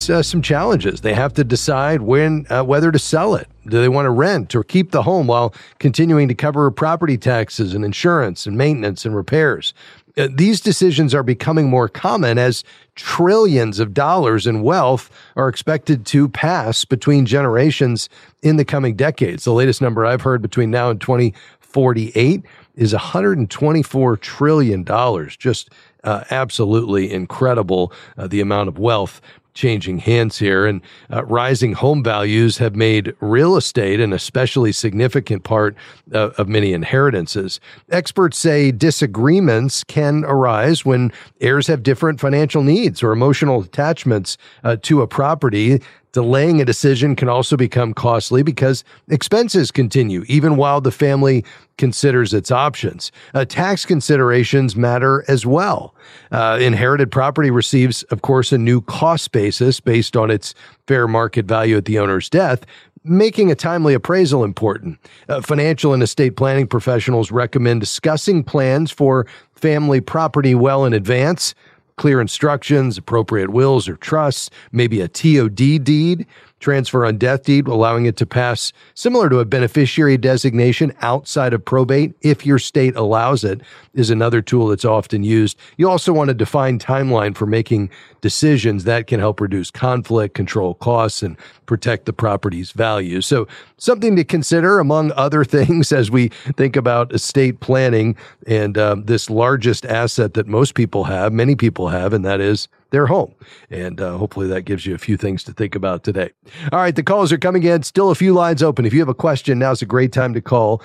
some challenges. They have to decide whether to sell it. Do they want to rent or keep the home while continuing to cover property taxes and insurance and maintenance and repairs? These decisions are becoming more common as trillions of dollars in wealth are expected to pass between generations in the coming decades. The latest number I've heard between now and 2048 is $124 trillion. Just absolutely incredible, the amount of wealth changing hands here. And rising home values have made real estate an especially significant part of many inheritances. Experts say disagreements can arise when heirs have different financial needs or emotional attachments to a property. Delaying a decision can also become costly because expenses continue, even while the family considers its options. Tax considerations matter as well. Inherited property receives, of course, a new cost basis based on its fair market value at the owner's death, making a timely appraisal important. Financial and estate planning professionals recommend discussing plans for family property well in advance. Clear instructions, appropriate wills or trusts, maybe a TOD deed, transfer on death deed, allowing it to pass similar to a beneficiary designation outside of probate, if your state allows it, is another tool that's often used. You also want a defined timeline for making decisions that can help reduce conflict, control costs, and protect the property's value. So something to consider, among other things, as we think about estate planning and this largest asset that most people have, many people have, and that is their home. And hopefully that gives you a few things to think about today. All right, the calls are coming in. Still a few lines open. If you have a question, now's a great time to call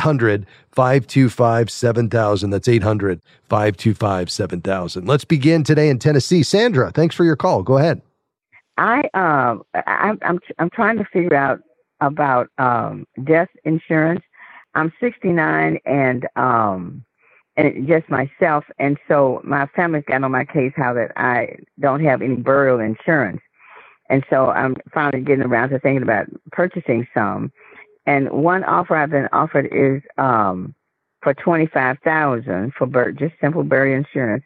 800-525-7000. That's 800-525-7000. Let's begin today in Tennessee. Sandra, thanks for your call. Go ahead. I'm trying to figure out about death insurance. I'm 69 and just myself, and so my family's got on my case how that I don't have any burial insurance, and so I'm finally getting around to thinking about purchasing some. And one offer I've been offered is for $25,000 for just simple burial insurance.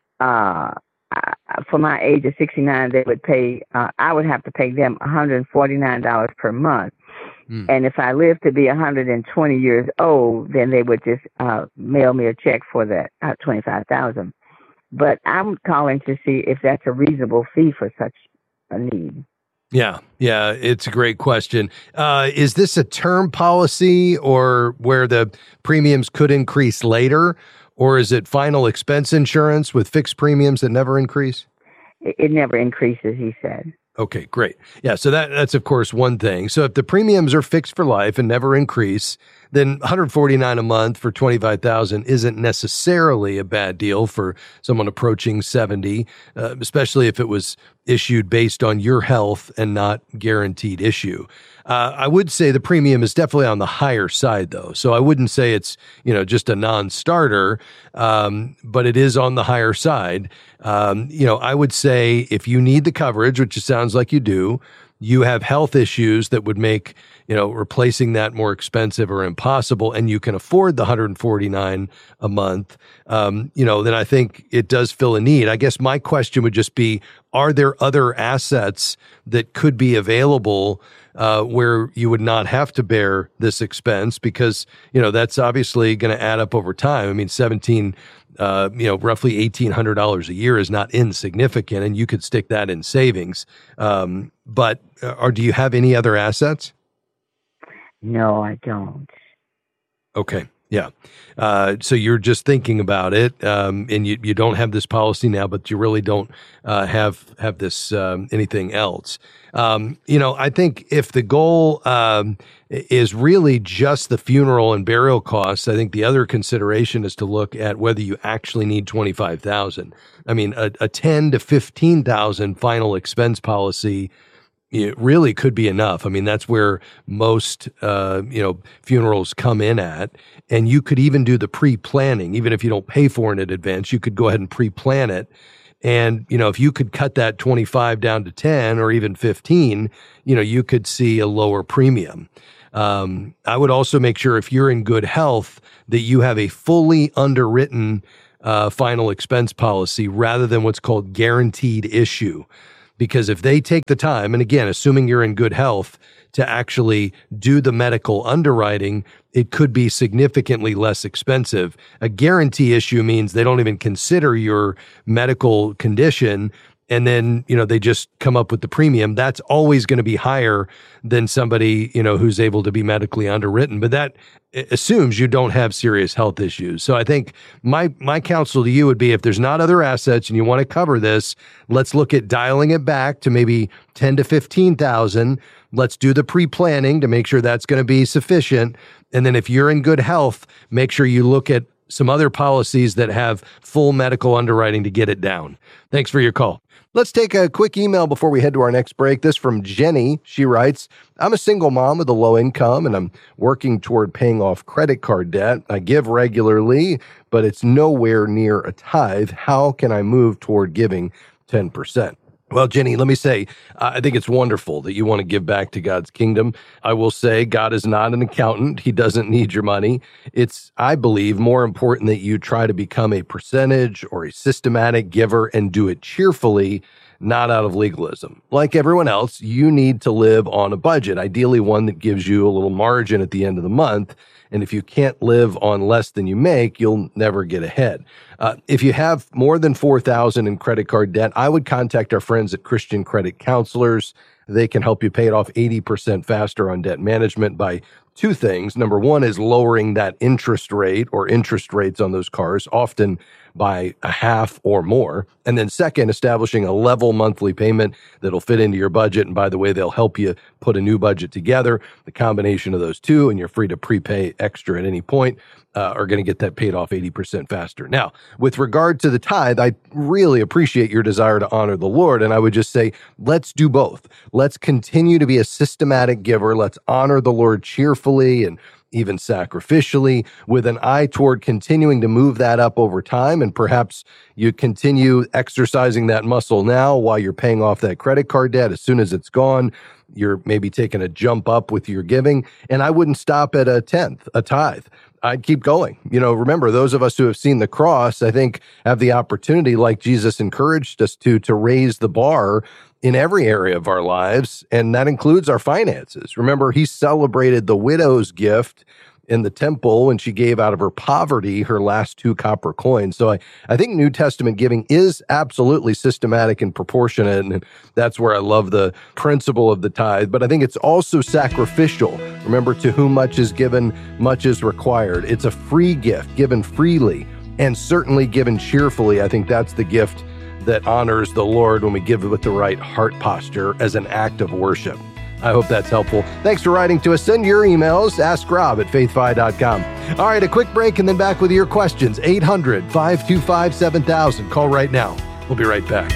For my age of 69, they would pay. I would have to pay them $149 per month. And if I live to be 120 years old, then they would just mail me a check for that $25,000. But I'm calling to see if that's a reasonable fee for such a need. Yeah, it's a great question. Is this a term policy or where the premiums could increase later, or is it final expense insurance with fixed premiums that never increase? It never increases, he said. Okay, great. Yeah, so that's of course one thing. So if the premiums are fixed for life and never increase, then $149 a month for $25,000 isn't necessarily a bad deal for someone approaching 70, especially if it was issued based on your health and not guaranteed issue. I would say the premium is definitely on the higher side, though. So I wouldn't say it's, just a non-starter, but it is on the higher side. I would say if you need the coverage, which it sounds like you do, you have health issues that would make, replacing that more expensive or impossible, and you can afford the $149 a month, then I think it does fill a need. I guess my question would just be, are there other assets that could be available where you would not have to bear this expense? Because, that's obviously going to add up over time. I mean, roughly $1,800 a year is not insignificant, and you could stick that in savings. But do you have any other assets? No, I don't. Okay. Yeah. So you're just thinking about it, and you don't have this policy now, but you really don't have this anything else. I think if the goal is really just the funeral and burial costs, I think the other consideration is to look at whether you actually need $25,000. I mean, a $10,000 to $15,000 final expense policy, it really could be enough. I mean, that's where most, funerals come in at. And you could even do the pre-planning. Even if you don't pay for it in advance, you could go ahead and pre-plan it. And, if you could cut that 25 down to 10 or even 15, you could see a lower premium. I would also make sure if you're in good health that you have a fully underwritten final expense policy rather than what's called guaranteed issue. Because if they take the time, and again, assuming you're in good health, to actually do the medical underwriting, it could be significantly less expensive. A guarantee issue means they don't even consider your medical condition, and then, they just come up with the premium. That's always going to be higher than somebody, who's able to be medically underwritten. But that assumes you don't have serious health issues. So I think my counsel to you would be, if there's not other assets and you want to cover this, let's look at dialing it back to maybe 10 to 15,000. Let's do the pre-planning to make sure that's going to be sufficient. And then if you're in good health, make sure you look at some other policies that have full medical underwriting to get it down. Thanks for your call. Let's take a quick email before we head to our next break. This from Jenny. She writes, I'm a single mom with a low income, and I'm working toward paying off credit card debt. I give regularly, but it's nowhere near a tithe. How can I move toward giving 10%? Well, Jenny, let me say, I think it's wonderful that you want to give back to God's kingdom. I will say God is not an accountant. He doesn't need your money. It's, I believe, more important that you try to become a percentage or a systematic giver and do it cheerfully, not out of legalism. Like everyone else, you need to live on a budget, ideally one that gives you a little margin at the end of the month. And if you can't live on less than you make, you'll never get ahead. If you have more than $4,000 in credit card debt, I would contact our friends at Christian Credit Counselors. They can help you pay it off 80% faster on debt management by two things. Number one is lowering that interest rate or interest rates on those cars, often by a half or more. And then second, establishing a level monthly payment that'll fit into your budget. And by the way, they'll help you put a new budget together. The combination of those two, and you're free to prepay extra at any point, are going to get that paid off 80% faster. Now, with regard to the tithe, I really appreciate your desire to honor the Lord. And I would just say, let's do both. Let's continue to be a systematic giver. Let's honor the Lord cheerfully and even sacrificially, with an eye toward continuing to move that up over time. And perhaps you continue exercising that muscle now while you're paying off that credit card debt. As soon as it's gone, you're maybe taking a jump up with your giving. And I wouldn't stop at a tenth, a tithe. I'd keep going. Remember, those of us who have seen the cross, I think, have the opportunity, like Jesus encouraged us to raise the bar in every area of our lives, and that includes our finances. Remember, he celebrated the widow's gift in the temple when she gave out of her poverty her last 2 copper coins. So I think New Testament giving is absolutely systematic and proportionate, and that's where I love the principle of the tithe. But I think it's also sacrificial. Remember, to whom much is given, much is required. It's a free gift, given freely, and certainly given cheerfully. I think that's the gift that honors the Lord when we give it with the right heart posture as an act of worship. I hope that's helpful. Thanks for writing to us. Send your emails, askrob@faithfi.com. All right, a quick break and then back with your questions. 800-525-7000. Call right now. We'll be right back.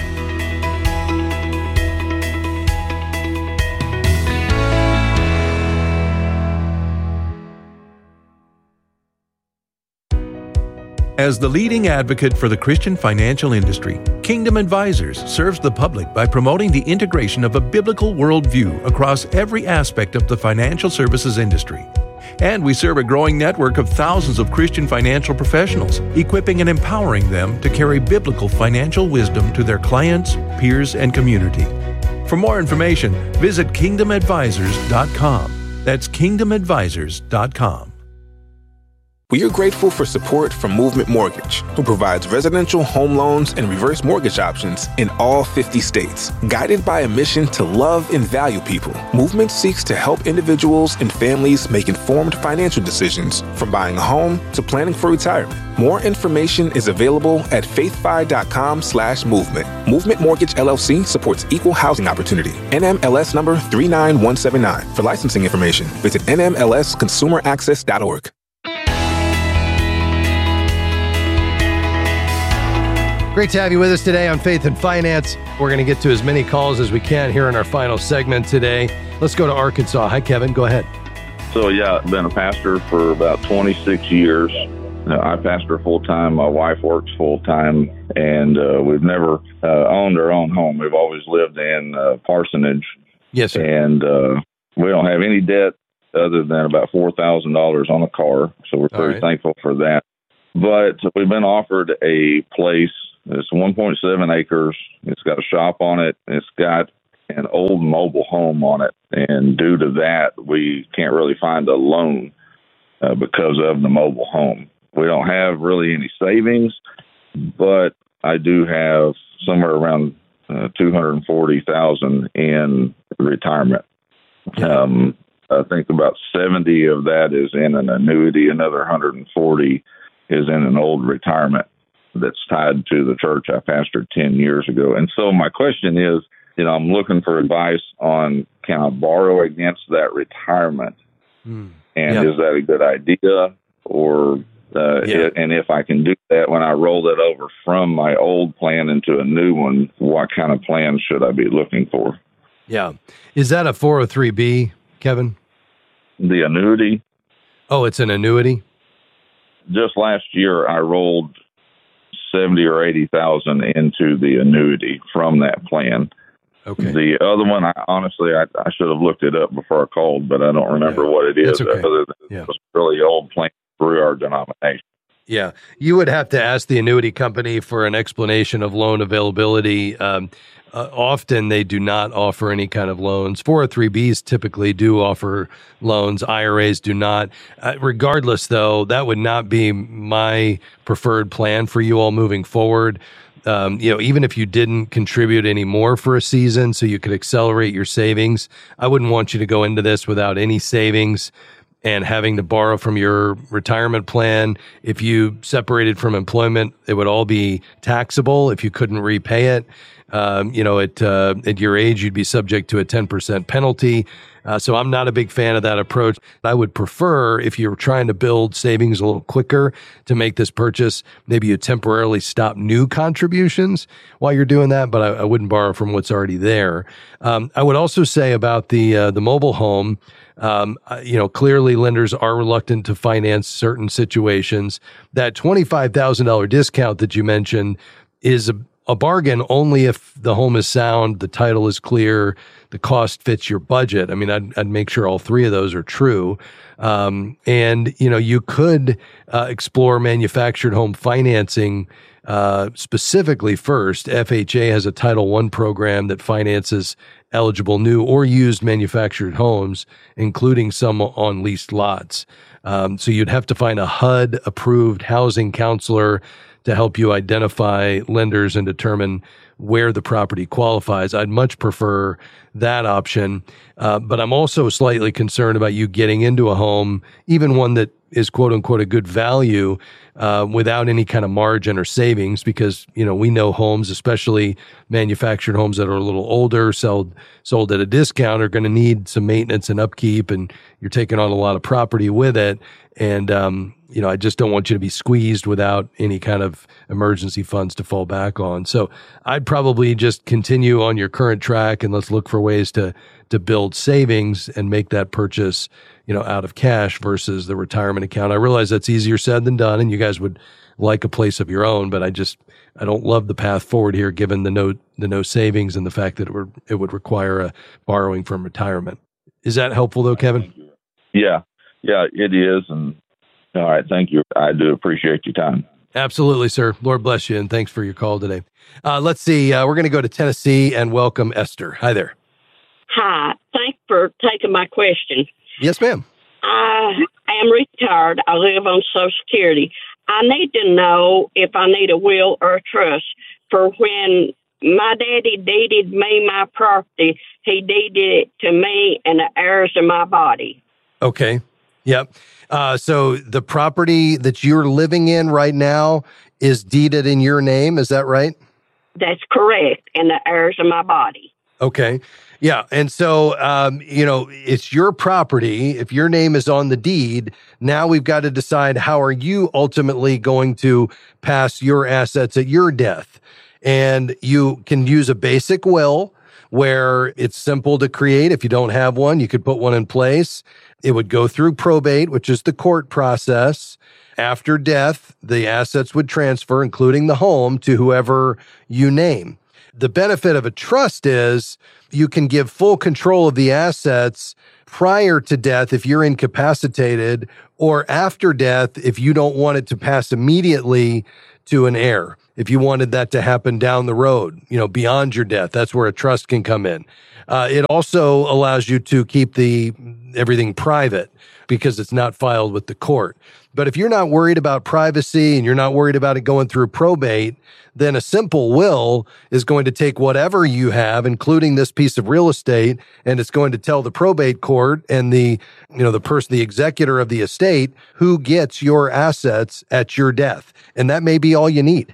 As the leading advocate for the Christian financial industry, Kingdom Advisors serves the public by promoting the integration of a biblical worldview across every aspect of the financial services industry. And we serve a growing network of thousands of Christian financial professionals, equipping and empowering them to carry biblical financial wisdom to their clients, peers, and community. For more information, visit kingdomadvisors.com. That's kingdomadvisors.com. We are grateful for support from Movement Mortgage, who provides residential home loans and reverse mortgage options in all 50 states. Guided by a mission to love and value people, Movement seeks to help individuals and families make informed financial decisions, from buying a home to planning for retirement. More information is available at faithfi.com/movement. Movement Mortgage LLC supports equal housing opportunity. NMLS number 39179. For licensing information, visit nmlsconsumeraccess.org. Great to have you with us today on Faith and Finance. We're going to get to as many calls as we can here in our final segment today. Let's go to Arkansas. Hi, Kevin. Go ahead. So, I've been a pastor for about 26 years. I pastor full-time. My wife works full-time, and we've never owned our own home. We've always lived in parsonage. Yes, sir. And we don't have any debt other than about $4,000 on a car, so we're pretty thankful for that. But we've been offered a place It's 1.7 acres. It's got a shop on it. It's got an old mobile home on it. And due to that, we can't really find a loan because of the mobile home. We don't have really any savings, but I do have somewhere around $240,000 in retirement. I think about 70 of that is in an annuity. Another 140 is in an old retirement that's tied to the church I pastored 10 years ago. And so my question is, I'm looking for advice on, can I borrow against that retirement? And is that a good idea? Or, and if I can do that, when I roll it over from my old plan into a new one, what kind of plan should I be looking for? Yeah. Is that a 403B, Kevin? The annuity? Oh, it's an annuity? Just last year, I rolled 70 or 80,000 into the annuity from that plan. Okay. The other one, I should have looked it up before I called, but I don't remember what it is. Okay. Other than it was a really old plan through our denomination. Yeah. You would have to ask the annuity company for an explanation of loan availability. Often they do not offer any kind of loans. 403Bs typically do offer loans. IRAs do not. Regardless, though, that would not be my preferred plan for you all moving forward. Even if you didn't contribute any more for a season so you could accelerate your savings, I wouldn't want you to go into this without any savings and having to borrow from your retirement plan. If you separated from employment, it would all be taxable if you couldn't repay it. At your age, you'd be subject to a 10% penalty. So I'm not a big fan of that approach. I would prefer, if you're trying to build savings a little quicker to make this purchase, maybe you temporarily stop new contributions while you're doing that, but I wouldn't borrow from what's already there. I would also say about the mobile home, clearly lenders are reluctant to finance certain situations. That $25,000 discount that you mentioned is a bargain only if the home is sound, the title is clear, the cost fits your budget. I mean, I'd make sure all three of those are true. You could explore manufactured home financing specifically first. FHA has a Title I program that finances eligible new or used manufactured homes, including some on leased lots. So you'd have to find a HUD-approved housing counselor to help you identify lenders and determine where the property qualifies. I'd much prefer that option. But I'm also slightly concerned about you getting into a home, even one that is quote unquote a good value, without any kind of margin or savings, because, we know homes, especially manufactured homes that are a little older, sold at a discount, are going to need some maintenance and upkeep, and you're taking on a lot of property with it. And, I just don't want you to be squeezed without any kind of emergency funds to fall back on. So I'd probably just continue on your current track, and let's look for ways to build savings and make that purchase, out of cash versus the retirement account. I realize that's easier said than done, and you guys would like a place of your own, but I don't love the path forward here, given the no savings and the fact that it would require a borrowing from retirement. Is that helpful though, Kevin? Yeah, it is. And all right, thank you. I do appreciate your time. Absolutely, sir. Lord bless you, and thanks for your call today. Let's see. We're going to go to Tennessee and welcome Esther. Hi there. Hi. Thanks for taking my question. Yes, ma'am. I am retired. I live on Social Security. I need to know if I need a will or a trust for when my daddy deeded me my property. He deeded it to me and the heirs of my body. Okay. Yep. So the property that you're living in right now is deeded in your name. Is that right? That's correct. And the heirs of my body. Okay. Yeah. And so, it's your property. If your name is on the deed, now we've got to decide how are you ultimately going to pass your assets at your death. And you can use a basic will where it's simple to create. If you don't have one, you could put one in place. It would go through probate, which is the court process. After death, the assets would transfer, including the home, to whoever you name. The benefit of a trust is you can give full control of the assets prior to death if you're incapacitated, or after death if you don't want it to pass immediately to an heir. if you wanted that to happen down the road, beyond your death. That's where a trust can come in. It also allows you to keep everything private because it's not filed with the court. But if you're not worried about privacy and you're not worried about it going through probate, then a simple will is going to take whatever you have, including this piece of real estate, and it's going to tell the probate court and the executor of the estate who gets your assets at your death. And that may be all you need.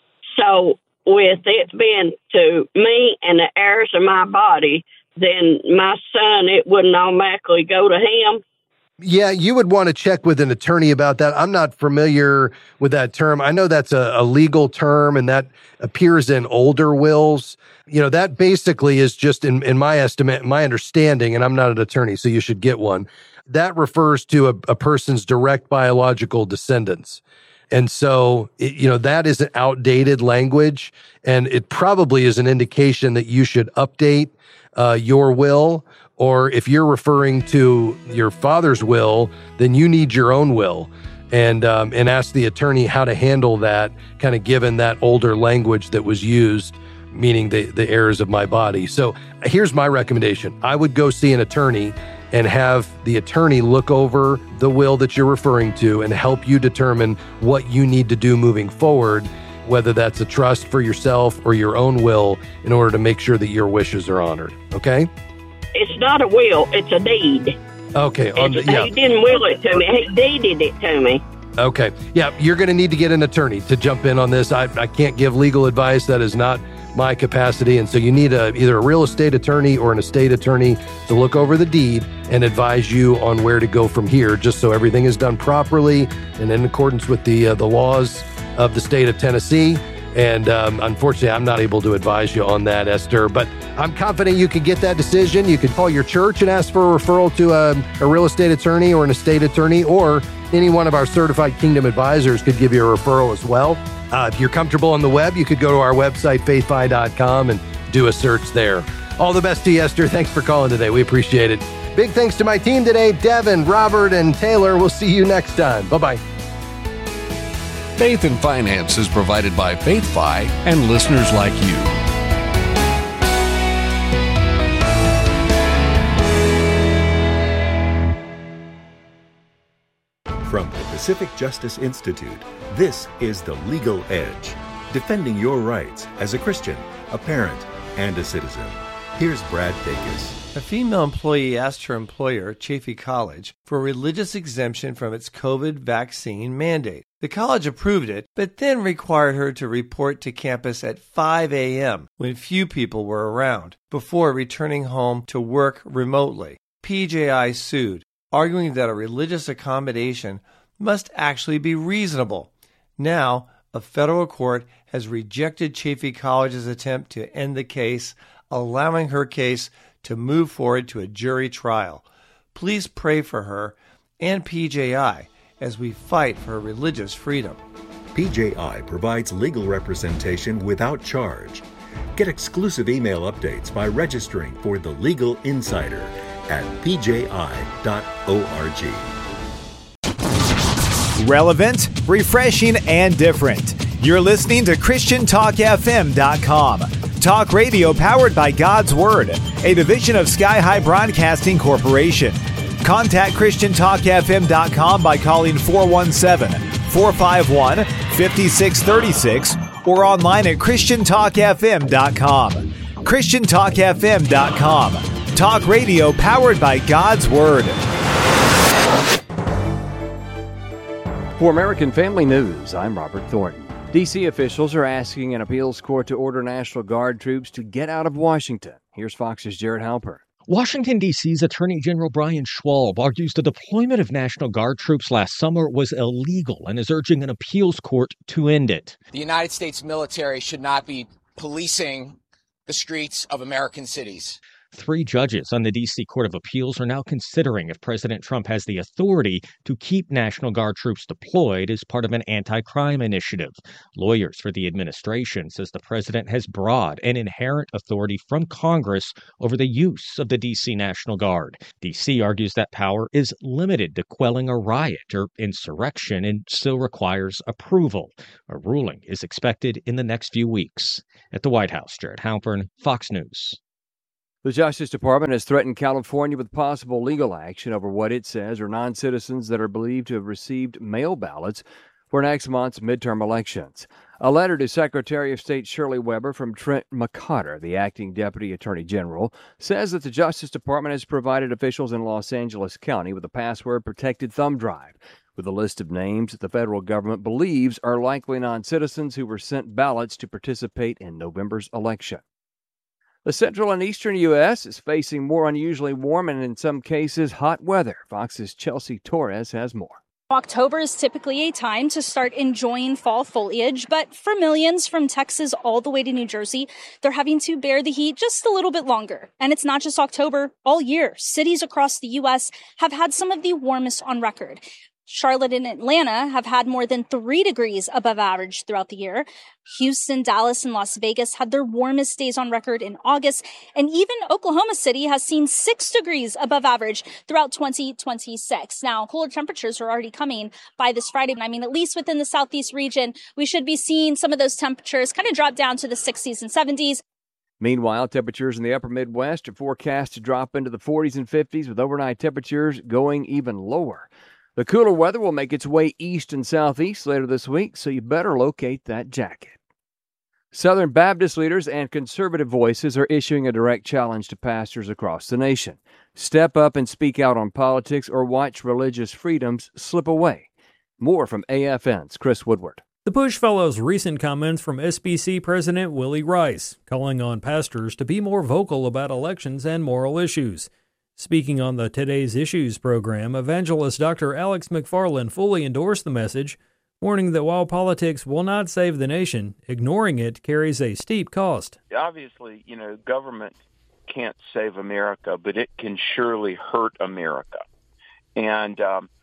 So with it being to me and the heirs of my body, then my son, it wouldn't automatically go to him. Yeah, you would want to check with an attorney about that. I'm not familiar with that term. I know that's a legal term, and that appears in older wills. That basically is just, in my estimate, my understanding, and I'm not an attorney, so you should get one. That refers to a person's direct biological descendants. And so, that is an outdated language, and it probably is an indication that you should update your will. Or if you're referring to your father's will, then you need your own will, and ask the attorney how to handle that, kind of given that older language that was used, meaning the heirs of my body. So here's my recommendation. I would go see an attorney and have the attorney look over the will that you're referring to and help you determine what you need to do moving forward, whether that's a trust for yourself or your own will, in order to make sure that your wishes are honored. Okay? It's not a will, it's a deed. Okay. He didn't will it to me, he deeded it to me. Okay. Yeah, you're going to need to get an attorney to jump in on this. I can't give legal advice. That is not my capacity. And so you need either a real estate attorney or an estate attorney to look over the deed and advise you on where to go from here, just so everything is done properly and in accordance with the laws of the state of Tennessee. And unfortunately, I'm not able to advise you on that, Esther, but I'm confident you could get that decision. You could call your church and ask for a referral to a real estate attorney or an estate attorney, or any one of our certified Kingdom advisors could give you a referral as well. If you're comfortable on the web, you could go to our website, faithfi.com, and do a search there. All the best to you, Esther. Thanks for calling today. We appreciate it. Big thanks to my team today, Devin, Robert, and Taylor. We'll see you next time. Bye-bye. Faith and Finance is provided by FaithFi and listeners like you. From the Pacific Justice Institute, this is The Legal Edge, defending your rights as a Christian, a parent, and a citizen. Here's Brad Dacus. A female employee asked her employer, Chaffey College, for a religious exemption from its COVID vaccine mandate. The college approved it, but then required her to report to campus at 5 a.m. when few people were around, before returning home to work remotely. PJI sued, arguing that a religious accommodation must actually be reasonable. Now, a federal court has rejected Chaffey College's attempt to end the case, allowing her case to move forward to a jury trial. Please pray for her and PJI as we fight for religious freedom. PJI provides legal representation without charge. Get exclusive email updates by registering for The Legal Insider at pji.org. Relevant, refreshing, and different. You're listening to ChristianTalkFM.com. Talk radio powered by God's Word, a division of Sky High Broadcasting Corporation. Contact ChristianTalkFM.com by calling 417-451-5636 or online at ChristianTalkFM.com. ChristianTalkFM.com. Talk radio powered by God's Word. For American Family News, I'm Robert Thornton. D.C. officials are asking an appeals court to order National Guard troops to get out of Washington. Here's Fox's Jared Halper. Washington, D.C.'s Attorney General Brian Schwalb argues the deployment of National Guard troops last summer was illegal and is urging an appeals court to end it. The United States military should not be policing the streets of American cities. 3 judges on the D.C. Court of Appeals are now considering if President Trump has the authority to keep National Guard troops deployed as part of an anti-crime initiative. Lawyers for the administration says the president has broad and inherent authority from Congress over the use of the D.C. National Guard. D.C. argues that power is limited to quelling a riot or insurrection and still requires approval. A ruling is expected in the next few weeks. At the White House, Jared Halpern, Fox News. The Justice Department has threatened California with possible legal action over what it says are non-citizens that are believed to have received mail ballots for next month's midterm elections. A letter to Secretary of State Shirley Weber from Trent McCotter, the acting Deputy Attorney General, says that the Justice Department has provided officials in Los Angeles County with a password-protected thumb drive with a list of names that the federal government believes are likely non-citizens who were sent ballots to participate in November's election. The central and eastern U.S. is facing more unusually warm and, in some cases, hot weather. Fox's Chelsea Torres has more. October is typically a time to start enjoying fall foliage, but for millions from Texas all the way to New Jersey, they're having to bear the heat just a little bit longer. And it's not just October. All year, cities across the U.S. have had some of the warmest on record. Charlotte and Atlanta have had more than 3 degrees above average throughout the year. Houston, Dallas, and Las Vegas had their warmest days on record in August. And even Oklahoma City has seen 6 degrees above average throughout 2026. Now, cooler temperatures are already coming by this Friday. I mean, at least within the southeast region, we should be seeing some of those temperatures kind of drop down to the 60s and 70s. Meanwhile, temperatures in the upper Midwest are forecast to drop into the 40s and 50s, with overnight temperatures going even lower. The cooler weather will make its way east and southeast later this week, so you better locate that jacket. Southern Baptist leaders and conservative voices are issuing a direct challenge to pastors across the nation. Step up and speak out on politics or watch religious freedoms slip away. More from AFN's Chris Woodward. The push follows recent comments from SBC President Willie Rice, calling on pastors to be more vocal about elections and moral issues. Speaking on the Today's Issues program, evangelist Dr. Alex McFarland fully endorsed the message, warning that while politics will not save the nation, ignoring it carries a steep cost. Obviously, government can't save America, but it can surely hurt America. And,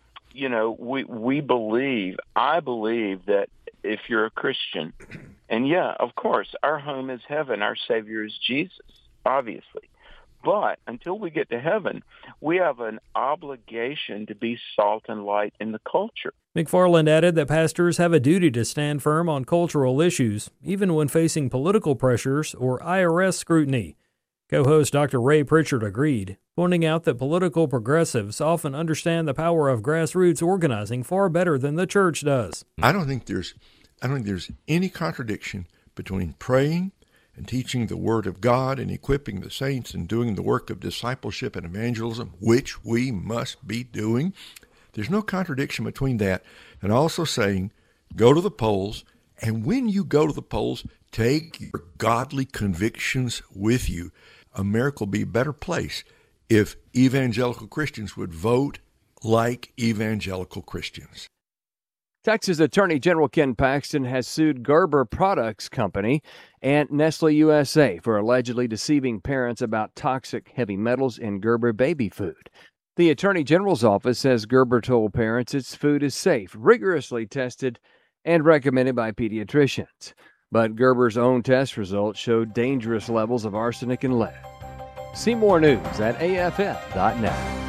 I believe that if you're a Christian, and yeah, of course, our home is heaven, our Savior is Jesus, obviously. But until we get to heaven, we have an obligation to be salt and light in the culture. McFarland added that pastors have a duty to stand firm on cultural issues, even when facing political pressures or IRS scrutiny. Co-host Dr. Ray Pritchard agreed, pointing out that political progressives often understand the power of grassroots organizing far better than the church does. I don't think there's any contradiction between praying and teaching the Word of God and equipping the saints and doing the work of discipleship and evangelism, which we must be doing. There's no contradiction between that and also saying, go to the polls, and when you go to the polls, take your godly convictions with you. America will be a better place if evangelical Christians would vote like evangelical Christians. Texas Attorney General Ken Paxton has sued Gerber Products Company and Nestle USA for allegedly deceiving parents about toxic heavy metals in Gerber baby food. The Attorney General's office says Gerber told parents its food is safe, rigorously tested, and recommended by pediatricians. But Gerber's own test results showed dangerous levels of arsenic and lead. See more news at AFN.net.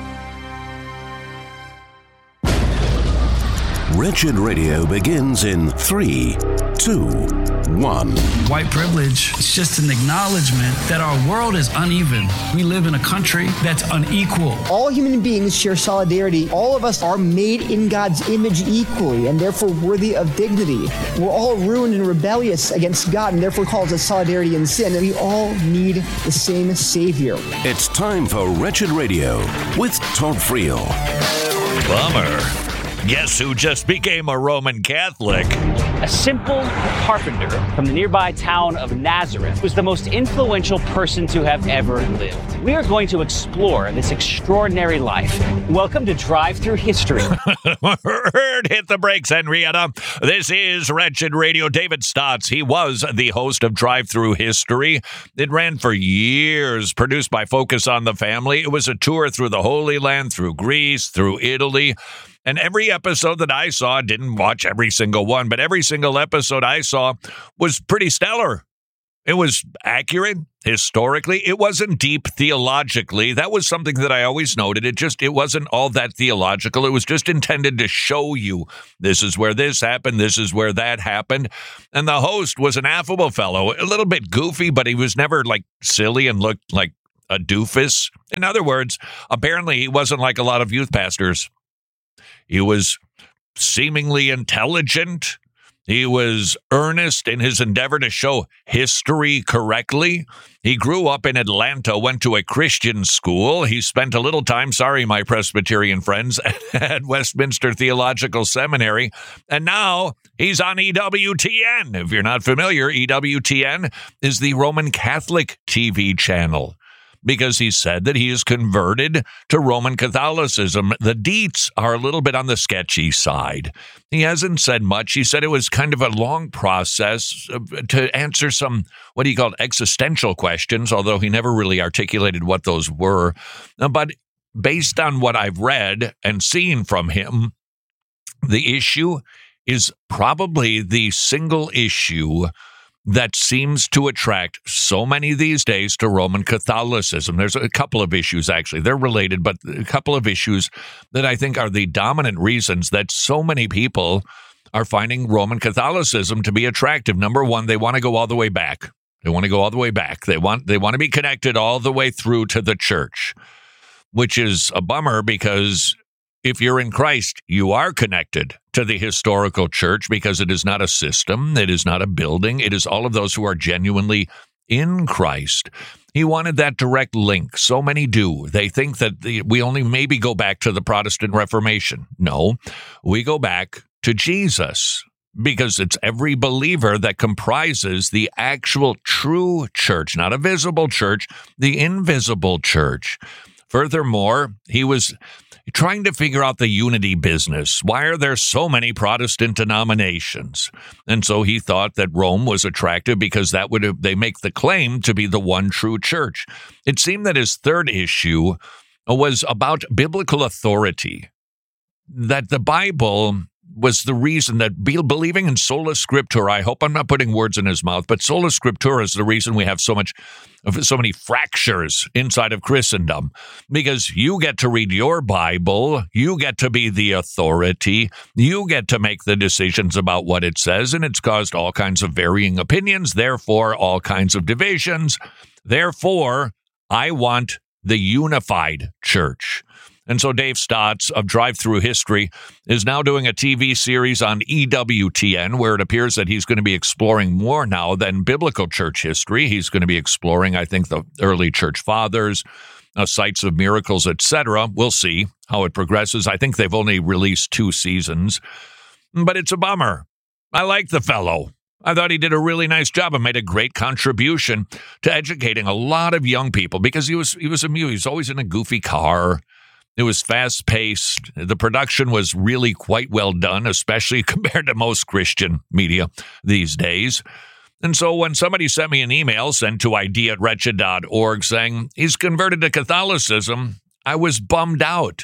Wretched Radio begins in 3, 2, 1. White privilege is just an acknowledgement that our world is uneven. We live in a country that's unequal. All human beings share solidarity. All of us are made in God's image equally and therefore worthy of dignity. We're all ruined and rebellious against God and therefore calls us solidarity in sin. And we all need the same Savior. It's time for Wretched Radio with Todd Friel. Bummer. Guess who just became a Roman Catholic? A simple carpenter from the nearby town of Nazareth was the most influential person to have ever lived. We are going to explore this extraordinary life. Welcome to Drive Through History. Hit the brakes, Henrietta. This is Wretched Radio. David Stotts, he was the host of Drive Through History. It ran for years, produced by Focus on the Family. It was a tour through the Holy Land, through Greece, through Italy. And every episode that I saw, I didn't watch every single one, but every single episode I saw was pretty stellar. It was accurate historically. It wasn't deep theologically. That was something that I always noted. It wasn't all that theological. It was just intended to show you this is where this happened. This is where that happened. And the host was an affable fellow, a little bit goofy, but he was never like silly and looked like a doofus. In other words, apparently he wasn't like a lot of youth pastors. He was seemingly intelligent. He was earnest in his endeavor to show history correctly. He grew up in Atlanta, went to a Christian school. He spent a little time, sorry, my Presbyterian friends, at Westminster Theological Seminary. And now he's on EWTN. If you're not familiar, EWTN is the Roman Catholic TV channel, because he said that he is converted to Roman Catholicism. The deets are a little bit on the sketchy side. He hasn't said much. He said it was kind of a long process to answer some, what he called existential questions, although he never really articulated what those were. But based on what I've read and seen from him, the issue is probably the single issue that seems to attract so many these days to Roman Catholicism. There's a couple of issues, actually. They're related, but a couple of issues that I think are the dominant reasons that so many people are finding Roman Catholicism to be attractive. Number one, they want to go all the way back. They want to go all the way back. They want to be connected all the way through to the church, which is a bummer because if you're in Christ, you are connected to the historical church because it is not a system, it is not a building, it is all of those who are genuinely in Christ. He wanted that direct link. So many do. They think that we only maybe go back to the Protestant Reformation. No, we go back to Jesus because it's every believer that comprises the actual true church, not a visible church, the invisible church. Furthermore, he was trying to figure out the unity business. Why are there so many Protestant denominations? And so he thought that Rome was attractive because they make the claim to be the one true church. It seemed that his third issue was about biblical authority, that the Bible was the reason that believing in sola scriptura, I hope I'm not putting words in his mouth, but sola scriptura is the reason we have so many fractures inside of Christendom, because you get to read your Bible, you get to be the authority, you get to make the decisions about what it says, and it's caused all kinds of varying opinions, therefore all kinds of divisions. Therefore, I want the unified church. And so Dave Stotts of Drive Through History is now doing a TV series on EWTN where it appears that he's going to be exploring more now than biblical church history. He's going to be exploring, I think, the early church fathers, sites of miracles, etc. We'll see how it progresses. I think they've only released 2 seasons, but it's a bummer. I like the fellow. I thought he did a really nice job and made a great contribution to educating a lot of young people because he was a mute. He was always in a goofy car. It was fast-paced. The production was really quite well done, especially compared to most Christian media these days. And so when somebody sent me an email sent to id@wretched.org saying he's converted to Catholicism, I was bummed out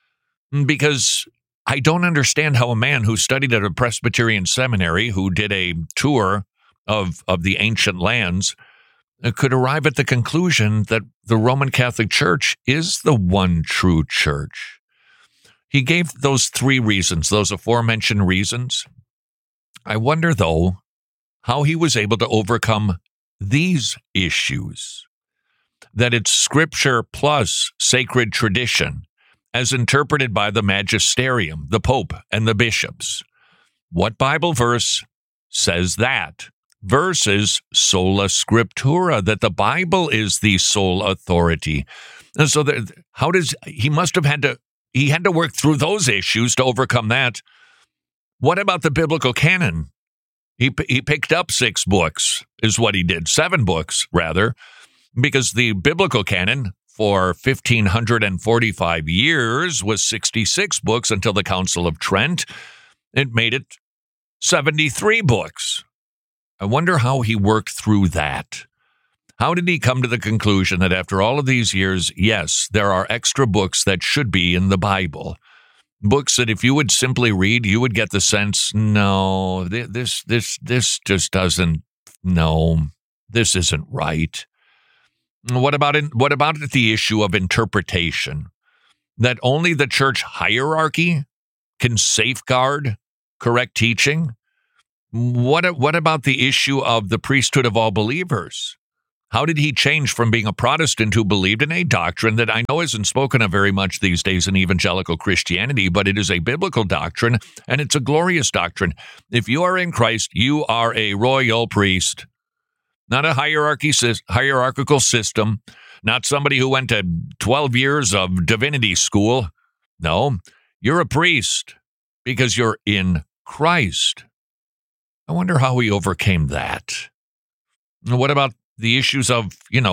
because I don't understand how a man who studied at a Presbyterian seminary, who did a tour of the ancient lands, could arrive at the conclusion that the Roman Catholic Church is the one true church. He gave those 3 reasons, those aforementioned reasons. I wonder, though, how he was able to overcome these issues, that it's Scripture plus sacred tradition, as interpreted by the magisterium, the Pope, and the bishops. What Bible verse says that? Versus sola scriptura, that the Bible is the sole authority. And so he must have had to he had to work through those issues to overcome that. What about the biblical canon? He picked up 6 books, is what he did. 7 books, rather, because the biblical canon for 1,545 years was 66 books until the Council of Trent. It made it 73 books. I wonder how he worked through that. How did he come to the conclusion that after all of these years, yes, there are extra books that should be in the Bible? Books that if you would simply read, you would get the sense, no, this just doesn't, no, this isn't right. What about the issue of interpretation? That only the church hierarchy can safeguard correct teaching? What about the issue of the priesthood of all believers? How did he change from being a Protestant who believed in a doctrine that I know isn't spoken of very much these days in evangelical Christianity, but it is a biblical doctrine, and it's a glorious doctrine. If you are in Christ, you are a royal priest, not a hierarchical system, not somebody who went to 12 years of divinity school. No, you're a priest because you're in Christ. I wonder how he overcame that. What about the issues of,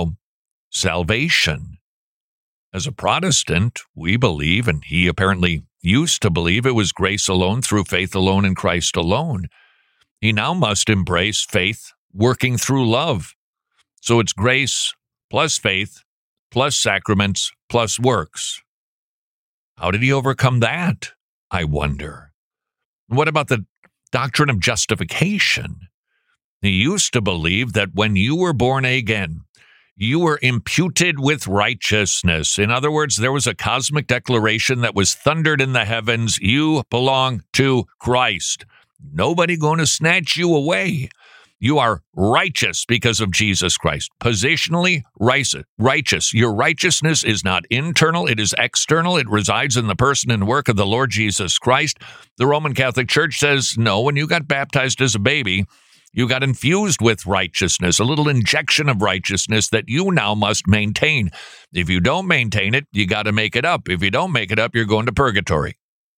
salvation? As a Protestant, we believe, and he apparently used to believe, it was grace alone, through faith alone, in Christ alone. He now must embrace faith working through love. So it's grace plus faith plus sacraments plus works. How did he overcome that, I wonder? What about the doctrine of justification? He used to believe that when you were born again, you were imputed with righteousness. In other words, there was a cosmic declaration that was thundered in the heavens. You belong to Christ. Nobody going to snatch you away. You are righteous because of Jesus Christ. Positionally righteous. Your righteousness is not internal, it is external. It resides in the person and work of the Lord Jesus Christ. The Roman Catholic Church says, no, when you got baptized as a baby, you got infused with righteousness, a little injection of righteousness that you now must maintain. If you don't maintain it, you got to make it up. If you don't make it up, you're going to purgatory.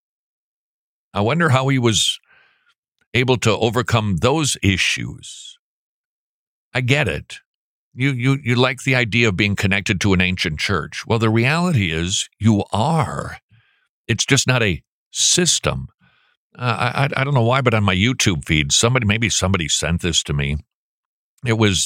I wonder how he was able to overcome those issues. I get it. You like the idea of being connected to an ancient church. Well, the reality is you are. It's just not a system. I don't know why, but on my YouTube feed, somebody sent this to me. It was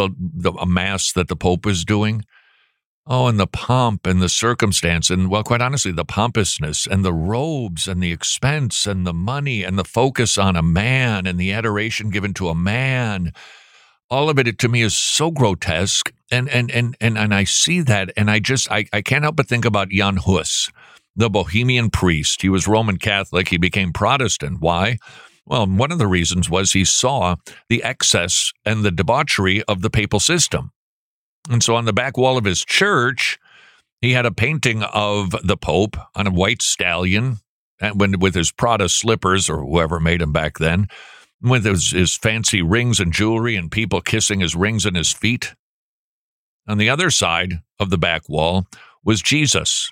a mass that the Pope was doing. Oh, and the pomp and the circumstance, and, well, quite honestly, the pompousness and the robes and the expense and the money and the focus on a man and the adoration given to a man. All of it to me is so grotesque, and I see that, and I can't help but think about Jan Hus, the Bohemian priest. He was Roman Catholic. He became Protestant. Why? Well, one of the reasons was he saw the excess and the debauchery of the papal system. And so on the back wall of his church, he had a painting of the Pope on a white stallion, with his Prada slippers, or whoever made him back then, with his fancy rings and jewelry and people kissing his rings and his feet. On the other side of the back wall was Jesus,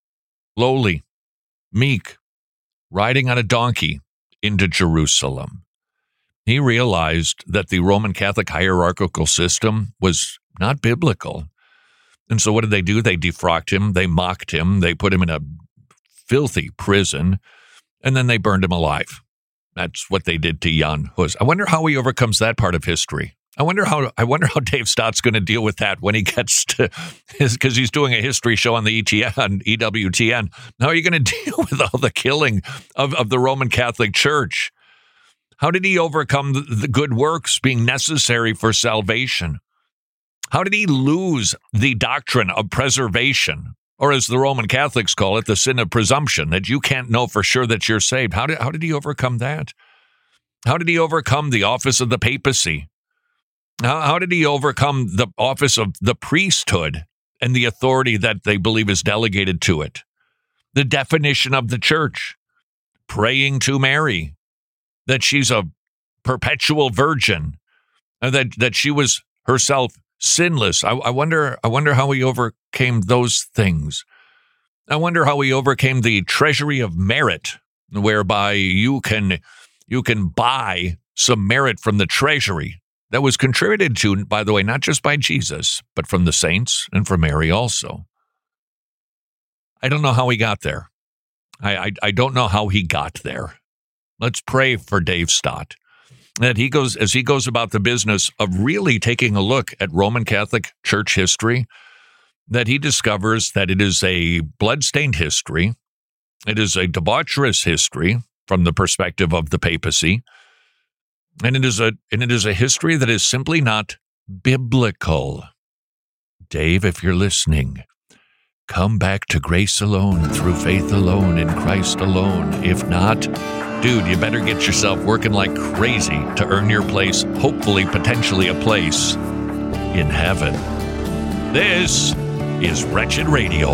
lowly, meek, riding on a donkey into Jerusalem. He realized that the Roman Catholic hierarchical system was not biblical. And so what did they do? They defrocked him, they mocked him, they put him in a filthy prison, and then they burned him alive. That's what they did to Jan Hus. I wonder how he overcomes that part of history. I wonder how Dave Stott's going to deal with that when he gets to because he's doing a history show on the EWTN. How are you going to deal with all the killing of the Roman Catholic Church? How did he overcome the good works being necessary for salvation? How did he lose the doctrine of preservation, or as the Roman Catholics call it, the sin of presumption, that you can't know for sure that you're saved? How did he overcome that? How did he overcome the office of the papacy? How did he overcome the office of the priesthood and the authority that they believe is delegated to it? The definition of the church, praying to Mary, that she's a perpetual virgin, and that she was herself sinless. I wonder how he overcame those things. I wonder how he overcame the treasury of merit, whereby you can buy some merit from the treasury that was contributed to, by the way, not just by Jesus, but from the saints and from Mary also. I don't know how he got there. I don't know how he got there. Let's pray for Dave Stott, that as he goes about the business of really taking a look at Roman Catholic Church history, that he discovers that it is a bloodstained history. It is a debaucherous history from the perspective of the papacy. And it is a history that is simply not biblical. Dave, if you're listening, come back to grace alone, through faith alone, in Christ alone. If not, dude, you better get yourself working like crazy to earn your place, hopefully, potentially a place in heaven. This is Wretched Radio.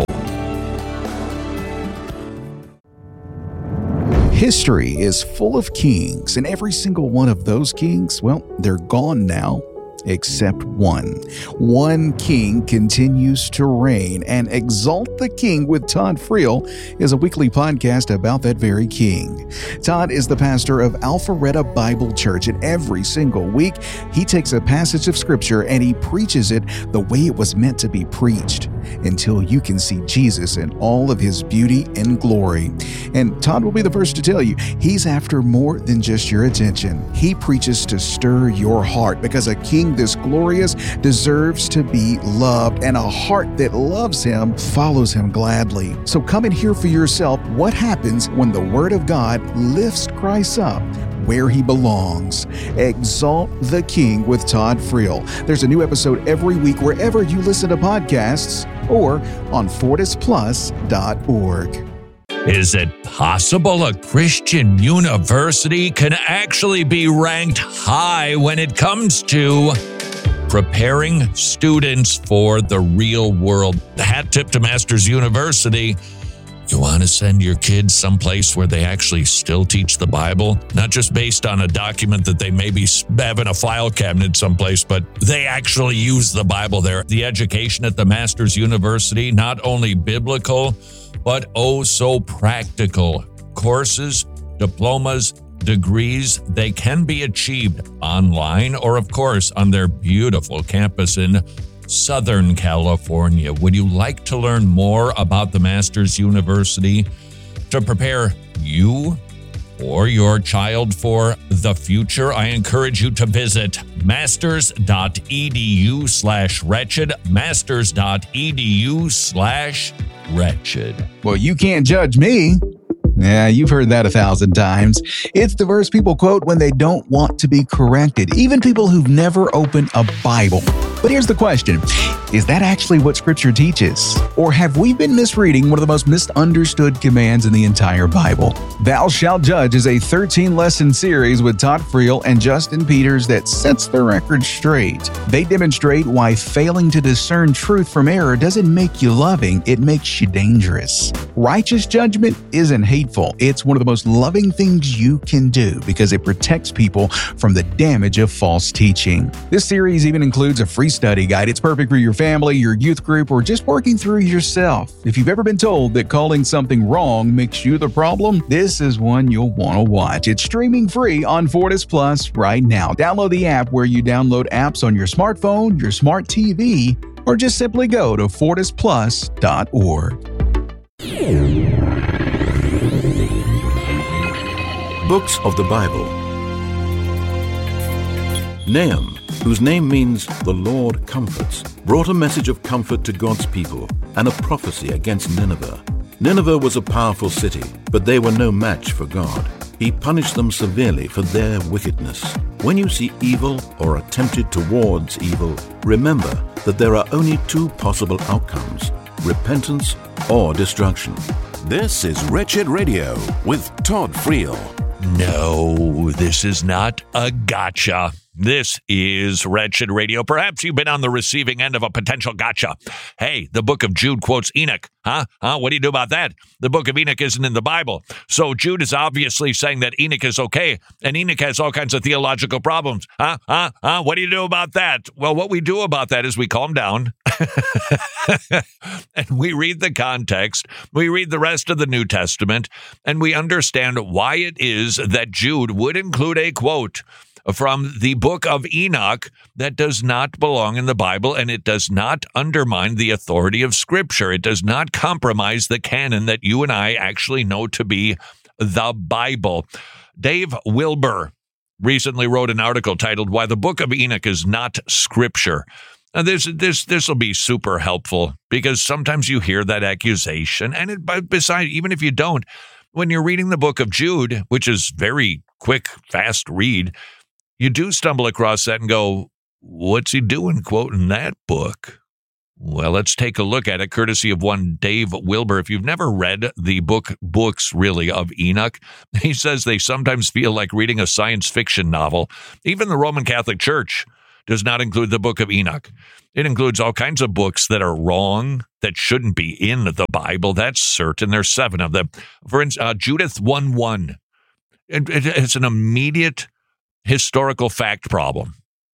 History is full of kings, and every single one of those kings, well, they're gone now. Except one. One king continues to reign, and Exalt the King with Todd Friel is a weekly podcast about that very king. Todd is the pastor of Alpharetta Bible Church, and every single week he takes a passage of scripture and he preaches it the way it was meant to be preached, until you can see Jesus in all of his beauty and glory. And Todd will be the first to tell you, he's after more than just your attention. He preaches to stir your heart, because a king this glorious deserves to be loved, and a heart that loves him follows him gladly. So come and hear for yourself what happens when the Word of God lifts Christ up where he belongs. Exalt the King with Todd Friel. There's a new episode every week wherever you listen to podcasts or on FortisPlus.org. Is it possible a Christian university can actually be ranked high when it comes to preparing students for the real world? The hat tip to Masters University. You want to send your kids someplace where they actually still teach the Bible? Not just based on a document that they maybe have in a file cabinet someplace, but they actually use the Bible there. The education at the Masters University, not only biblical, but oh so practical. Courses, diplomas, degrees, they can be achieved online or, of course, on their beautiful campus in Southern California. Would you like to learn more about the Masters University to prepare you or your child for the future? I encourage you to visit masters.edu/wretched, masters.edu/wretched. Well, you can't judge me. Yeah, you've heard that 1,000 times. It's the verse people quote when they don't want to be corrected, even people who've never opened a Bible. But here's the question. Is that actually what Scripture teaches? Or have we been misreading one of the most misunderstood commands in the entire Bible? Thou Shalt Judge is a 13-lesson series with Todd Friel and Justin Peters that sets the record straight. They demonstrate why failing to discern truth from error doesn't make you loving, it makes you dangerous. Righteous judgment isn't hateful. It's one of the most loving things you can do because it protects people from the damage of false teaching. This series even includes a free study guide. It's perfect for your family, your youth group, or just working through yourself. If you've ever been told that calling something wrong makes you the problem, this is one you'll want to watch. It's streaming free on Fortis Plus right now. Download the app where you download apps on your smartphone, your smart TV, or just simply go to FortisPlus.org. Books of the Bible. Nahum, whose name means the Lord comforts, brought a message of comfort to God's people and a prophecy against Nineveh. Nineveh was a powerful city, but they were no match for God. He punished them severely for their wickedness. When you see evil or are tempted towards evil, remember that there are only two possible outcomes: repentance or destruction. This is Wretched Radio with Todd Friel. No, this is not a gotcha. This is Wretched Radio. Perhaps you've been on the receiving end of a potential gotcha. Hey, the book of Jude quotes Enoch. What do you do about that? The book of Enoch isn't in the Bible. So Jude is obviously saying that Enoch is okay, and Enoch has all kinds of theological problems. What do you do about that? Well, what we do about that is we calm down and we read the context. We read the rest of the New Testament, and we understand why it is that Jude would include a quote from the book of Enoch that does not belong in the Bible, and it does not undermine the authority of Scripture. It does not compromise the canon that you and I actually know to be the Bible. Dave Wilbur recently wrote an article titled "Why the Book of Enoch is Not Scripture." Now, this will be super helpful, because sometimes you hear that accusation, and besides, even if you don't, when you're reading the book of Jude, which is very quick, fast read, you do stumble across that and go, what's he doing quoting that book? Well, let's take a look at it, courtesy of one Dave Wilbur. If you've never read the books really of Enoch, he says they sometimes feel like reading a science fiction novel. Even the Roman Catholic Church does not include the book of Enoch. It includes all kinds of books that are wrong, that shouldn't be in the Bible. That's certain. There's 7 of them. For instance, Judith 1:1. It's an immediate historical fact problem.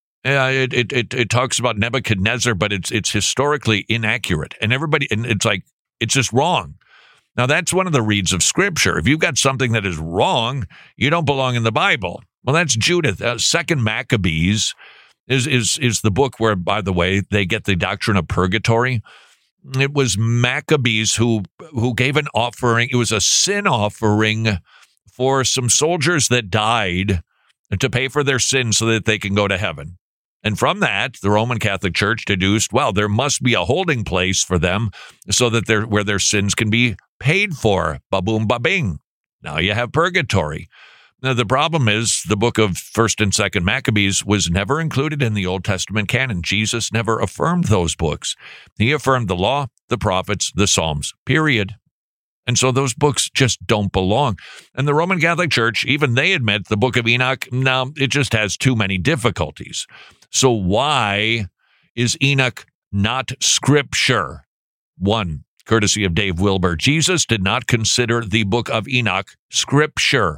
It talks about Nebuchadnezzar, but it's historically inaccurate, and it's just wrong. Now, that's one of the reads of Scripture. If you've got something that is wrong, you don't belong in the Bible. Well, that's Judith. Second Maccabees is the book where, by the way, they get the doctrine of purgatory. It was Maccabees who gave an offering. It was a sin offering for some soldiers that died, to pay for their sins so that they can go to heaven. And from that, the Roman Catholic Church deduced, well, there must be a holding place for them so that where their sins can be paid for. Ba-boom, ba-bing. Now you have purgatory. Now, the problem is the book of 1st and 2nd Maccabees was never included in the Old Testament canon. Jesus never affirmed those books. He affirmed the law, the prophets, the Psalms, period. And so those books just don't belong. And the Roman Catholic Church, even they admit the book of Enoch, no, it just has too many difficulties. So why is Enoch not Scripture? 1, courtesy of Dave Wilbur. Jesus did not consider the book of Enoch Scripture.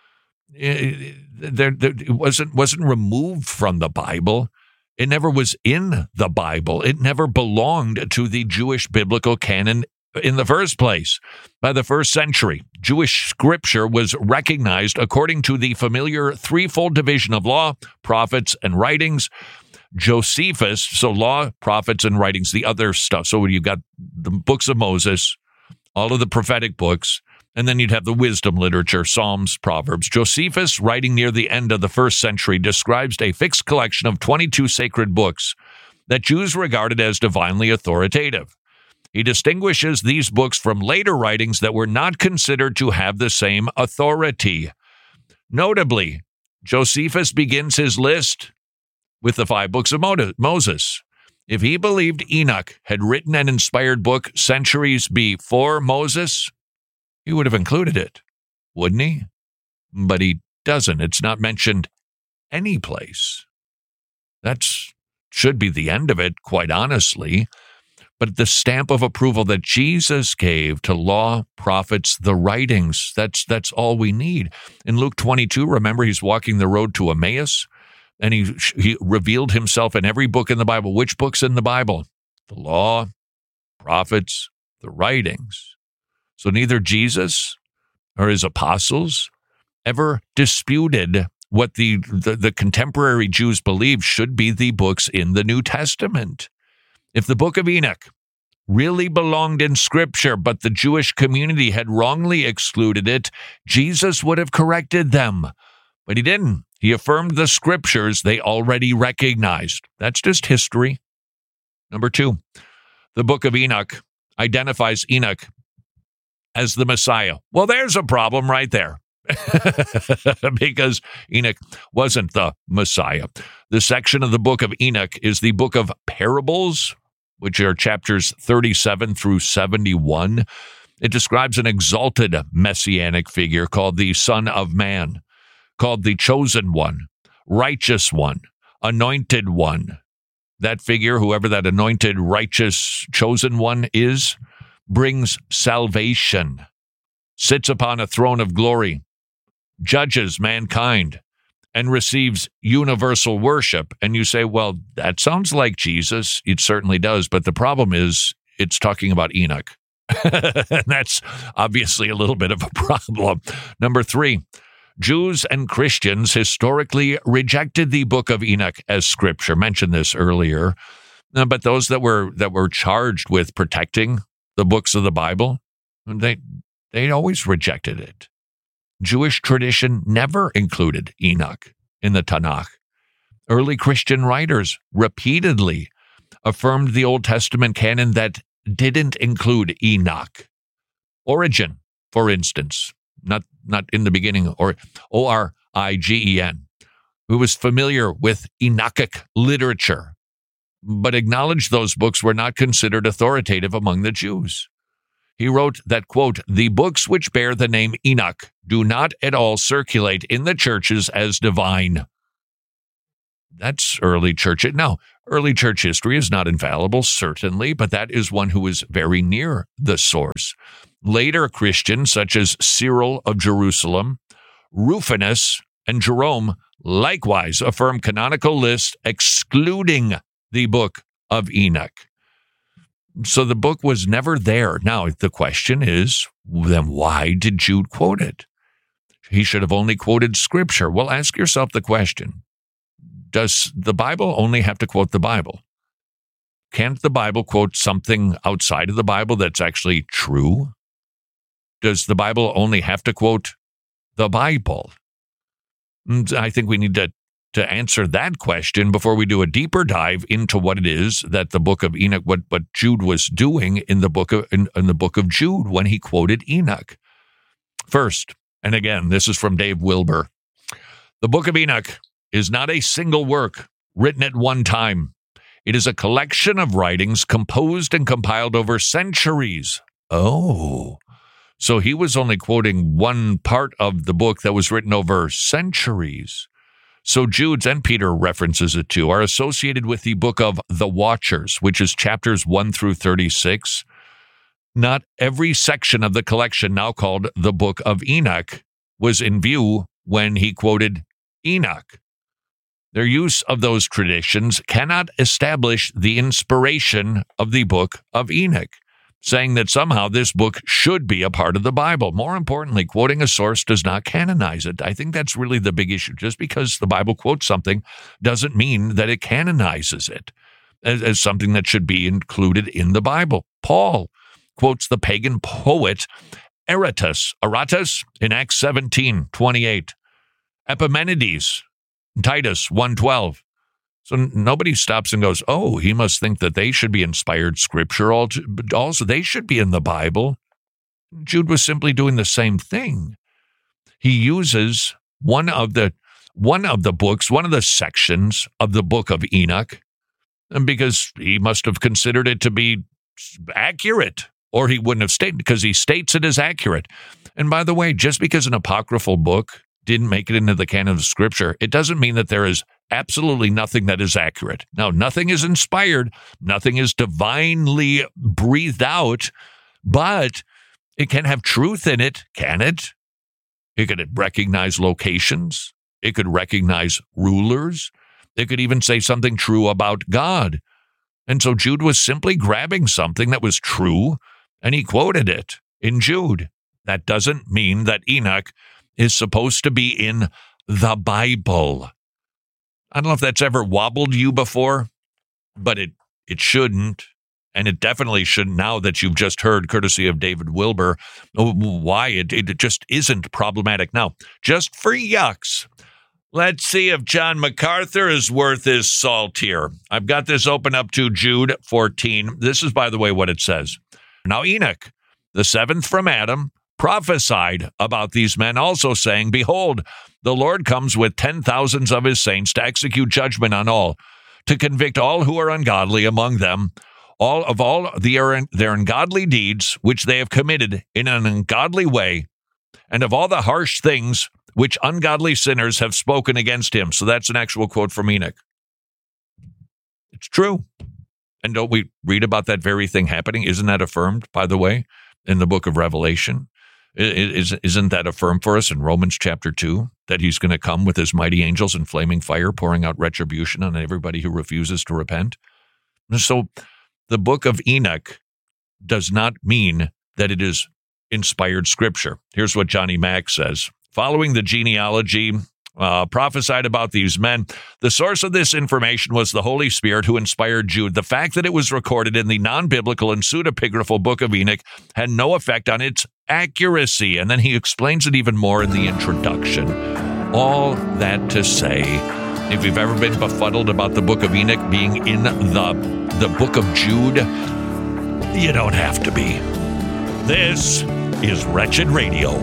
It wasn't removed from the Bible. It never was in the Bible. It never belonged to the Jewish biblical canon in the first place. By the 1st century, Jewish Scripture was recognized according to the familiar threefold division of law, prophets, and writings. Josephus, so law, prophets, and writings, the other stuff. So you've got the books of Moses, all of the prophetic books, and then you'd have the wisdom literature, Psalms, Proverbs. Josephus, writing near the end of the 1st century, describes a fixed collection of 22 sacred books that Jews regarded as divinely authoritative. He distinguishes these books from later writings that were not considered to have the same authority. Notably, Josephus begins his list with the 5 books of Moses. If he believed Enoch had written an inspired book centuries before Moses, he would have included it, wouldn't he? But he doesn't. It's not mentioned any place. That should be the end of it, quite honestly. But the stamp of approval that Jesus gave to law, prophets, the writings, that's all we need. In Luke 22, remember, he's walking the road to Emmaus, and he revealed himself in every book in the Bible. Which books in the Bible? The law, prophets, the writings. So neither Jesus or his apostles ever disputed what the contemporary Jews believed should be the books in the New Testament. If the book of Enoch really belonged in Scripture, but the Jewish community had wrongly excluded it, Jesus would have corrected them. But he didn't. He affirmed the Scriptures they already recognized. That's just history. Number 2, the book of Enoch identifies Enoch as the Messiah. Well, there's a problem right there. Because Enoch wasn't the Messiah. The section of the book of Enoch is the book of parables, which are chapters 37 through 71. It describes an exalted messianic figure called the Son of Man, called the Chosen One, Righteous One, anointed one. That figure, whoever that anointed, righteous, chosen one is, brings salvation, sits upon a throne of glory, judges mankind, and receives universal worship. And you say, well, that sounds like Jesus. It certainly does. But the problem is it's talking about Enoch. That's obviously a little bit of a problem. Number 3, Jews and Christians historically rejected the book of Enoch as scripture. Mentioned this earlier. But those that were charged with protecting the books of the Bible, they always rejected it. Jewish tradition never included Enoch in the Tanakh. Early Christian writers repeatedly affirmed the Old Testament canon that didn't include Enoch. Origen, for instance, not in the beginning, or Origen, who was familiar with Enochic literature, but acknowledged those books were not considered authoritative among the Jews. He wrote that, quote, the books which bear the name Enoch do not at all circulate in the churches as divine. That's early church. Now, early church history is not infallible, certainly, but that is one who is very near the source. Later Christians, such as Cyril of Jerusalem, Rufinus, and Jerome, likewise affirm canonical lists excluding the book of Enoch. So the book was never there. Now, the question is, then why did Jude quote it? He should have only quoted Scripture. Well, ask yourself the question. Does the Bible only have to quote the Bible? Can't the Bible quote something outside of the Bible that's actually true? Does the Bible only have to quote the Bible? I think we need to answer that question before we do a deeper dive into what it is that the book of Enoch, what Jude was doing in the book of Jude when he quoted Enoch. First, and again, this is from Dave Wilbur, the book of Enoch is not a single work written at one time. It is a collection of writings composed and compiled over centuries. Oh, so he was only quoting one part of the book that was written over centuries. So Jude's, and Peter references it too, are associated with the book of the Watchers, which is chapters 1 through 36. Not every section of the collection, now called the book of Enoch, was in view when he quoted Enoch. Their use of those traditions cannot establish the inspiration of the book of Enoch, saying that somehow this book should be a part of the Bible. More importantly, quoting a source does not canonize it. I think that's really the big issue. Just because the Bible quotes something doesn't mean that it canonizes it as something that should be included in the Bible. Paul quotes the pagan poet Aratus in Acts 17:28, Epimenides, Titus 1:12. So nobody stops and goes, oh, he must think that they should be inspired scripture, but also they should be in the Bible. Jude was simply doing the same thing. He uses one of the books, one of the sections of the book of Enoch, because he must have considered it to be accurate, or he wouldn't have stated, because he states it as accurate. And by the way, just because an apocryphal book didn't make it into the canon of Scripture, it doesn't mean that there is absolutely nothing that is accurate. Now, nothing is inspired, nothing is divinely breathed out, but it can have truth in it, can it? It could recognize locations. It could recognize rulers. It could even say something true about God. And so Jude was simply grabbing something that was true, and he quoted it in Jude. That doesn't mean that Enoch is supposed to be in the Bible. I don't know if that's ever wobbled you before, but it shouldn't. And it definitely shouldn't now that you've just heard, courtesy of David Wilbur, why it just isn't problematic. Now, just for yucks, let's see if John MacArthur is worth his salt here. I've got this open up to Jude 14. This is, by the way, what it says. Now Enoch, the seventh from Adam, prophesied about these men, also saying, behold, the Lord comes with 10,000s of his saints to execute judgment on all, to convict all who are ungodly among them, all their ungodly deeds which they have committed in an ungodly way, and of all the harsh things which ungodly sinners have spoken against him. So that's an actual quote from Enoch. It's true. And don't we read about that very thing happening? Isn't that affirmed, by the way, in the book of Revelation? Isn't that affirmed for us in Romans chapter 2, that he's going to come with his mighty angels in flaming fire, pouring out retribution on everybody who refuses to repent? And so the book of Enoch does not mean that it is inspired scripture. Here's what Johnny Mack says. Following the genealogy prophesied about these men, the source of this information was the Holy Spirit who inspired Jude. The fact that it was recorded in the non-biblical and pseudepigraphal book of Enoch had no effect on its accuracy. And then he explains it even more in the introduction. All that to say, if you've ever been befuddled about the book of Enoch being in the book of Jude, you don't have to be. This is Wretched Radio.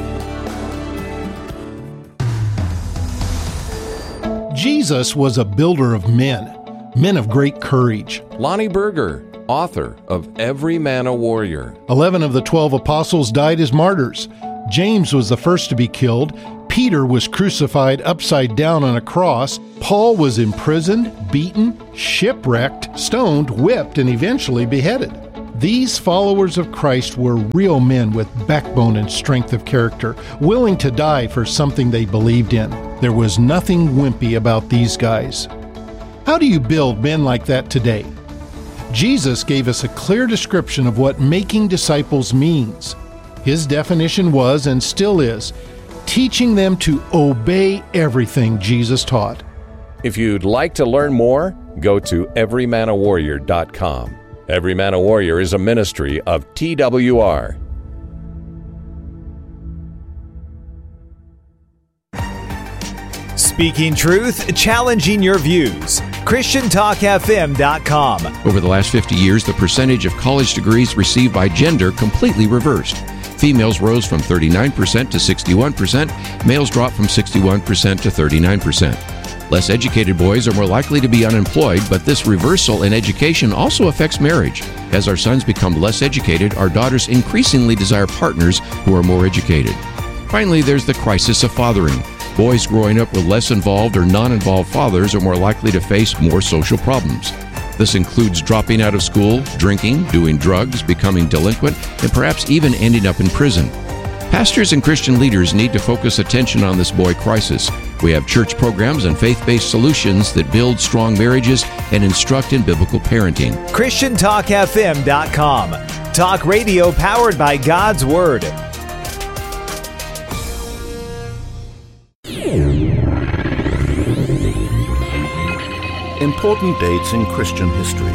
Jesus was a builder of men of great courage. Lonnie Berger, author of Every Man a Warrior. 11 of the 12 apostles died as martyrs. James was the first to be killed. Peter was crucified upside down on a cross. Paul was imprisoned, beaten, shipwrecked, stoned, whipped, and eventually beheaded. These followers of Christ were real men with backbone and strength of character, willing to die for something they believed in. There was nothing wimpy about these guys. How do you build men like that today? Jesus gave us a clear description of what making disciples means. His definition was, and still is, teaching them to obey everything Jesus taught. If you'd like to learn more, go to everymanawarrior.com. Every Man a Warrior is a ministry of TWR. Speaking truth, challenging your views. ChristianTalkFM.com. Over the last 50 years, the percentage of college degrees received by gender completely reversed. Females rose from 39% to 61%. Males dropped from 61% to 39%. Less educated boys are more likely to be unemployed, but this reversal in education also affects marriage. As our sons become less educated, our daughters increasingly desire partners who are more educated. Finally, there's the crisis of fathering. Boys growing up with less involved or non-involved fathers are more likely to face more social problems. This includes dropping out of school, drinking, doing drugs, becoming delinquent, and perhaps even ending up in prison. Pastors and Christian leaders need to focus attention on this boy crisis. We have church programs and faith-based solutions that build strong marriages and instruct in biblical parenting. ChristianTalkFM.com. Talk radio powered by God's Word. Important dates in Christian history.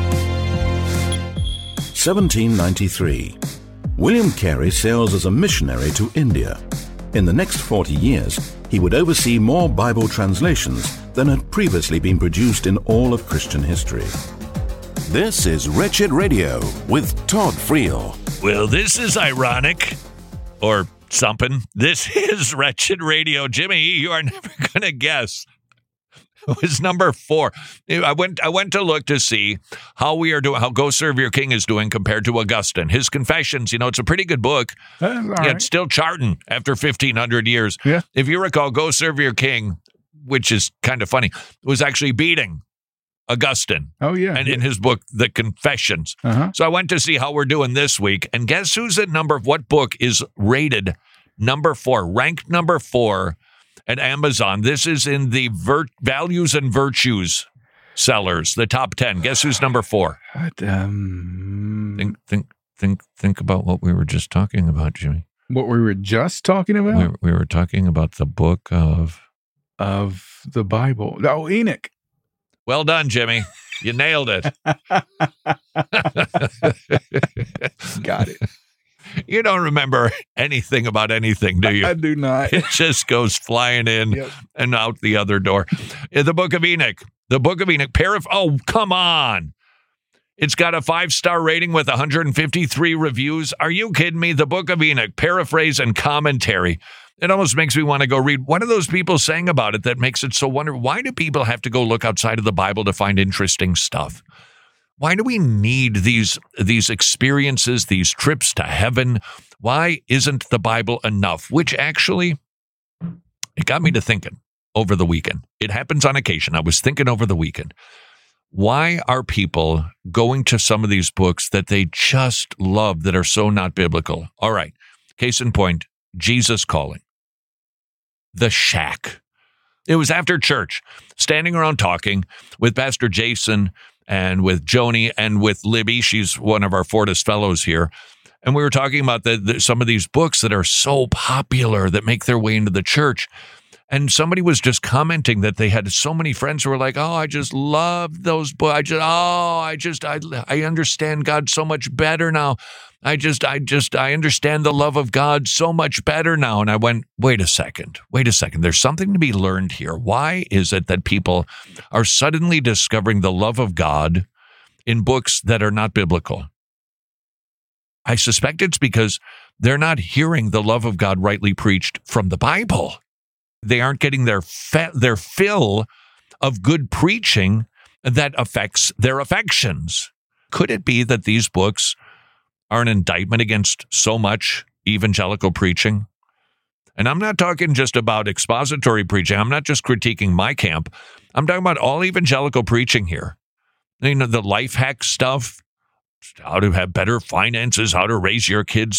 1793. William Carey sails as a missionary to India. In the next 40 years, he would oversee more Bible translations than had previously been produced in all of Christian history. This is Wretched Radio with Todd Friel. Well, this is ironic, or something. This is Wretched Radio. Jimmy, you are never going to guess. It was number 4. I went to look to see how we are doing, how Go Serve Your King is doing compared to Augustine. His Confessions, it's a pretty good book. It's still charting after 1,500 years. Yeah. If you recall, Go Serve Your King, which is kind of funny, was actually beating Augustine. Oh, yeah. And in his book, The Confessions. Uh-huh. So I went to see how we're doing this week. And guess who's at what book is rated number 4, ranked number 4 at Amazon? This is in the Values and Virtues sellers, the top 10. Guess who's number 4? Think about what we were just talking about, Jimmy. What we were just talking about? We were talking about the book of the Bible. Oh, Enoch. Well done, Jimmy. You nailed it. Got it. You don't remember anything about anything, do you? I do not. It just goes flying in and out the other door. The Book of Enoch. The Book of Enoch. Oh, come on. It's got a 5-star rating with 153 reviews. Are you kidding me? The Book of Enoch, paraphrase and commentary. It almost makes me want to go read. What are those people saying about it that makes it so wonderful? Why do people have to go look outside of the Bible to find interesting stuff? Why do we need these experiences, these trips to heaven? Why isn't the Bible enough? Which actually, it got me to thinking over the weekend. It happens on occasion. I was thinking over the weekend. Why are people going to some of these books that they just love that are so not biblical? All right. Case in point, Jesus Calling. The Shack. It was after church, standing around talking with Pastor Jason and with Joni and with Libby. She's one of our Fortis fellows here. And we were talking about some of these books that are so popular that make their way into the church. And somebody was just commenting that they had so many friends who were like, oh, I just love those books. I understand God so much better now. I understand the love of God so much better now. And I went, wait a second. There's something to be learned here. Why is it that people are suddenly discovering the love of God in books that are not biblical? I suspect it's because they're not hearing the love of God rightly preached from the Bible. They aren't getting their fill of good preaching that affects their affections. Could it be that these books are an indictment against so much evangelical preaching? And I'm not talking just about expository preaching. I'm not just critiquing my camp. I'm talking about all evangelical preaching here. You know, the life hack stuff, how to have better finances, how to raise your kids